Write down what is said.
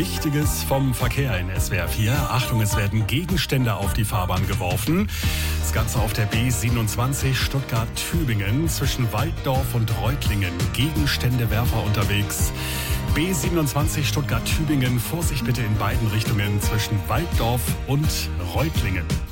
Wichtiges vom Verkehr in SWR 4. Achtung, es werden Gegenstände auf die Fahrbahn geworfen. Das Ganze auf der B27 Stuttgart-Tübingen zwischen Walddorf und Reutlingen. Gegenständewerfer unterwegs. B27 Stuttgart-Tübingen. Vorsicht bitte in beiden Richtungen zwischen Walddorf und Reutlingen.